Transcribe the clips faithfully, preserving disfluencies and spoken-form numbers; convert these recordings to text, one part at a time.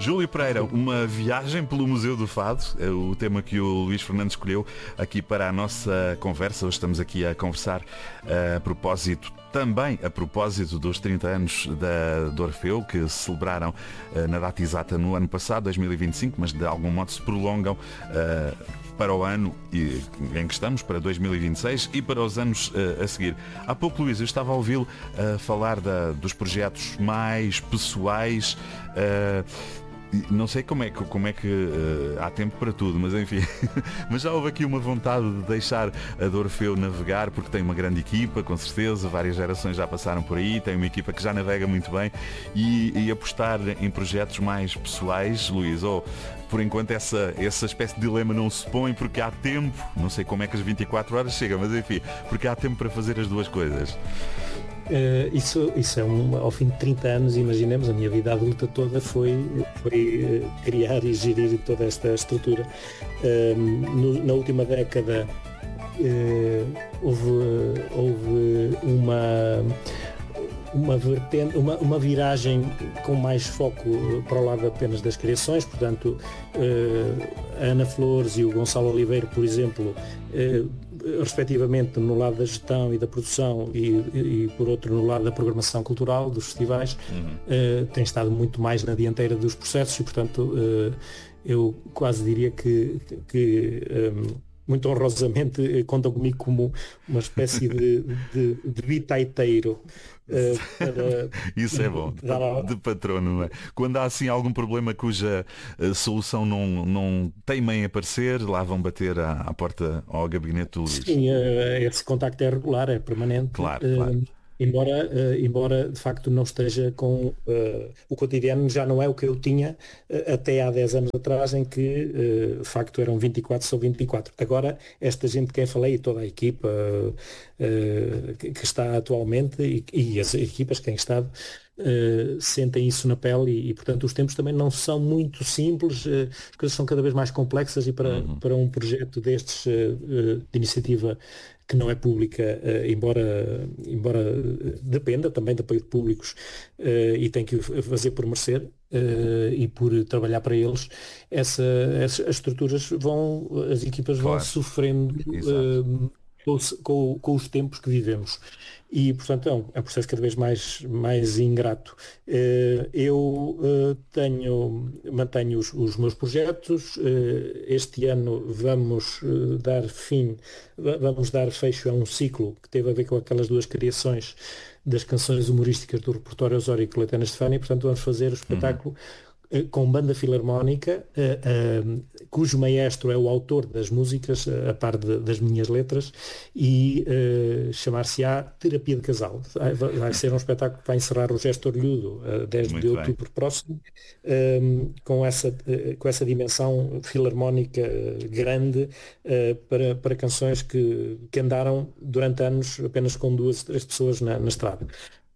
Júlio Pereira, uma viagem pelo Museu do Fado, é o tema que o Luís Fernando escolheu aqui para a nossa conversa. Hoje estamos aqui a conversar a propósito, também a propósito dos trinta anos da, do Orfeu, que se celebraram na data exata no ano passado, dois mil e vinte e cinco, mas de algum modo se prolongam uh, para o ano em que estamos, para dois mil e vinte e seis e para os anos uh, a seguir. Há pouco, Luís, eu estava a ouvi-lo uh, falar da, dos projetos mais pessoais. Uh, Não sei como é que, como é que uh, há tempo para tudo, mas enfim. Mas já houve aqui uma vontade de deixar a do Orfeu navegar, porque tem uma grande equipa, com certeza, várias gerações já passaram por aí, tem uma equipa que já navega muito bem, e, e apostar em projetos mais pessoais, Luís, ou por enquanto essa, essa espécie de dilema não se põe, porque há tempo, não sei como é que as vinte e quatro horas chegam, mas enfim, porque há tempo para fazer as duas coisas. Uh, isso, isso é um, ao fim de trinta anos, imaginemos, a minha vida adulta toda foi, foi uh, criar e gerir toda esta estrutura. Uh, no, na última década uh, houve, houve uma, uma vertente, uma, uma viragem com mais foco para o lado apenas das criações, portanto uh, a Ana Flores e o Gonçalo Oliveira, por exemplo, uh, respectivamente no lado da gestão e da produção e, e, e por outro no lado da programação cultural dos festivais, uhum. uh, tem estado muito mais na dianteira dos processos e, portanto, uh, eu quase diria que, que um, muito honrosamente contam comigo como uma espécie de, de, de bitaiteiro. Uh, para... Isso é bom, de, de patrono, não é? Quando há assim algum problema cuja uh, solução não, não teima em aparecer, lá vão bater à, à porta ao gabinete do Luís. Sim, uh, esse contacto é regular, é permanente. Claro, uh, claro. Embora, uh, embora de facto não esteja com uh, o cotidiano, já não é o que eu tinha uh, até há dez anos atrás, em que uh, de facto eram vinte e quatro sobre vinte e quatro. Agora, esta gente de quem falei e toda a equipa uh, uh, que, que está atualmente e, e as equipas que têm estado Uh, sentem isso na pele e, e portanto os tempos também não são muito simples, uh, as coisas são cada vez mais complexas e para, uhum. para um projeto destes uh, uh, de iniciativa que não é pública, uh, embora, embora dependa também de apoio de públicos uh, e tem que o fazer por merecer uh, e por trabalhar para eles, essa, as, as estruturas vão, as equipas claro. vão sofrendo uh, com, com, com os tempos que vivemos. E, portanto, é um, é um processo cada vez mais, mais ingrato. Eu tenho, mantenho os, os meus projetos. Este ano vamos dar fim, vamos dar fecho a um ciclo que teve a ver com aquelas duas criações das canções humorísticas do repertório Osório e Coletânea Estefânia. Portanto, vamos fazer o espetáculo uhum. com banda filarmónica, uh, uh, cujo maestro é o autor das músicas, uh, a par de, das minhas letras, e uh, chamar-se-á Terapia de Casal. Vai, vai ser um espetáculo que vai encerrar o Gesto Orlhudo, uh, dez de outubro próximo, um, com, essa, uh, com essa dimensão filarmónica uh, grande uh, para, para canções que, que andaram durante anos apenas com duas, três pessoas na, na estrada.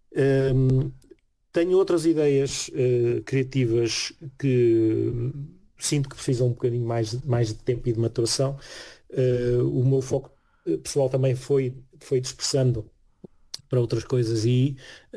Um, Tenho outras ideias uh, criativas que sinto que precisam um bocadinho mais, mais de tempo e de maturação. Uh, o meu foco pessoal também foi, foi dispersando para outras coisas e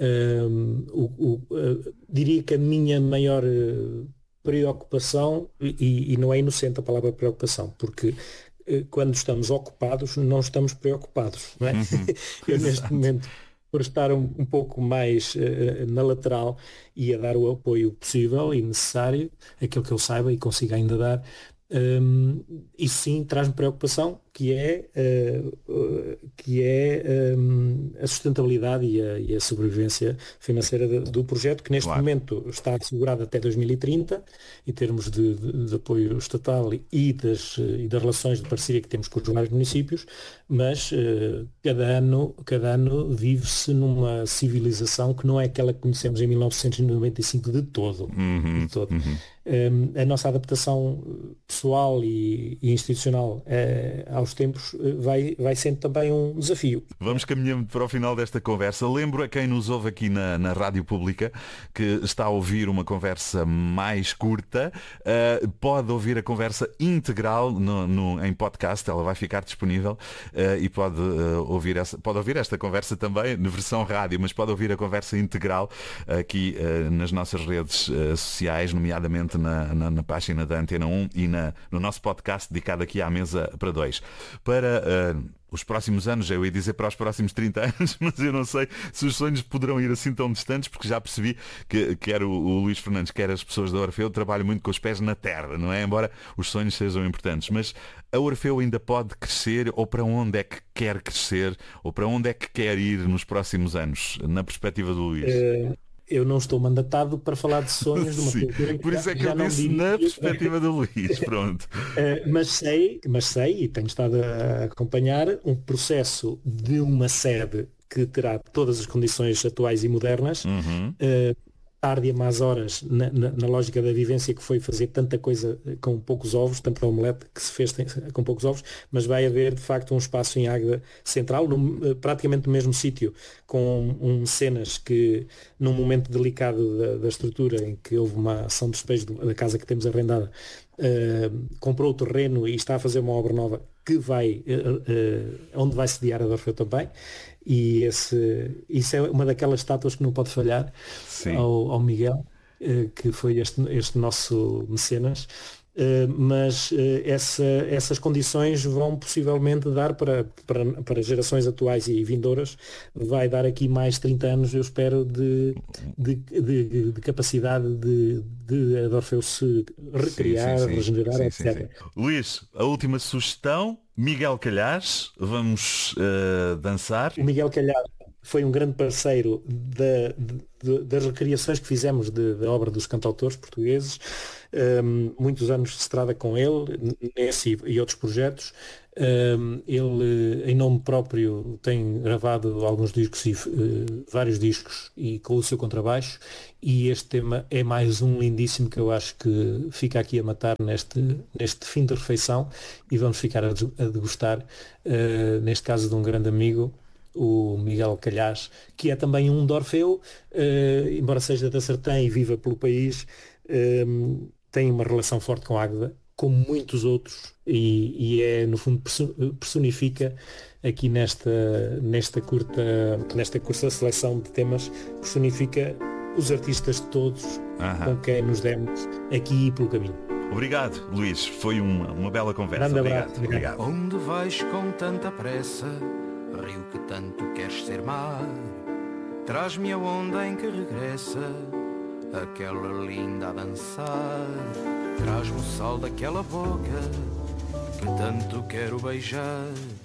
uh, o, o, uh, diria que a minha maior uh, preocupação, e, e não é inocente a palavra preocupação, porque uh, quando estamos ocupados não estamos preocupados, não é? Uhum. Eu neste momento, por estar um, um pouco mais uh, na lateral e a dar o apoio possível e necessário, aquilo que eu saiba e consiga ainda dar, um, isso sim traz-me preocupação, que é, uh, uh, que é um, a sustentabilidade e a, e a sobrevivência financeira de, do projeto, que neste claro. momento está assegurado até dois mil e trinta, em termos de, de, de apoio estatal e das, e das relações de parceria que temos com os vários municípios, mas uh, cada ano, cada ano vive-se numa civilização que não é aquela que conhecemos em mil novecentos e noventa e cinco de todo. Uhum, de todo. Uhum. Um, a nossa adaptação pessoal e, e institucional uh, aos tempos uh, vai, vai sendo também um desafio. Vamos caminhando para o final desta conversa. Lembro a quem nos ouve aqui na, na Rádio Pública que está a ouvir uma conversa mais curta, uh, pode ouvir a conversa integral no, no, em podcast, ela vai ficar disponível uh, e pode, uh, ouvir essa, pode ouvir esta conversa também na versão rádio, mas pode ouvir a conversa integral aqui uh, nas nossas redes uh, sociais, nomeadamente presente na, na, na página da Antena um e na, no nosso podcast dedicado aqui à mesa para dois. Para uh, os próximos anos, eu ia dizer para os próximos trinta anos, mas eu não sei se os sonhos poderão ir assim tão distantes, porque já percebi que quer o, o Luís Fernandes, quer as pessoas da Orfeu, trabalham muito com os pés na terra, não é? Embora os sonhos sejam importantes. Mas a Orfeu ainda pode crescer, ou para onde é que quer crescer, ou para onde é que quer ir nos próximos anos, na perspectiva do Luís? Uh... Eu não estou mandatado para falar de sonhos de uma cultura. Por isso é que eu disse na perspectiva do Luís, pronto. mas sei, mas sei, e tenho estado a acompanhar um processo de uma sede que terá todas as condições atuais e modernas, uhum. uh, tarde a más horas, na, na, na lógica da vivência que foi fazer tanta coisa com poucos ovos, tanto a omelete que se fez tem, com poucos ovos, mas vai haver de facto um espaço em Águeda Central, no, praticamente no mesmo sítio, com um, cenas que num momento delicado da, da estrutura, em que houve uma ação de despejo da casa que temos arrendada, uh, comprou o terreno e está a fazer uma obra nova que vai, uh, uh, onde vai sediar a Orfeu também. E esse, isso é uma daquelas estátuas que não pode falhar ao, ao Miguel, que foi este, este nosso mecenas, mas essa, essas condições vão possivelmente dar para, para, para gerações atuais e vindouras, vai dar aqui mais trinta anos, eu espero, de, de, de, de capacidade de, de a Orfeu se recriar, sim, sim, sim. regenerar, sim, etcétera. Sim, sim. Luís, a última sugestão, Miguel Calhás, vamos uh, dançar. O Miguel Calhás foi um grande parceiro da, de, das recriações que fizemos da obra dos cantautores portugueses, um, muitos anos de estrada com ele, nesse e outros projetos. Um, ele, em nome próprio, tem gravado alguns discos e uh, vários discos e com o seu contrabaixo, e este tema é mais um lindíssimo que eu acho que fica aqui a matar neste, neste fim de refeição, e vamos ficar a, a degustar, uh, neste caso de um grande amigo, o Miguel Calhás, que é também um de Orfeu, uh, embora seja da Sertã e viva pelo país, uh, tem uma relação forte com Águeda, como muitos outros, e, e é, no fundo, personifica aqui nesta, nesta curta, nesta curta seleção de temas, personifica os artistas todos uh-huh. com quem nos demos aqui e pelo caminho. Obrigado, Luís, foi uma, uma bela conversa. Grande obrigado, abraço. obrigado. Onde vais com tanta pressa, rio que tanto queres ser mar, traz-me a onda em que regressa aquela linda a dançar, traz-me o sal daquela boca que tanto quero beijar.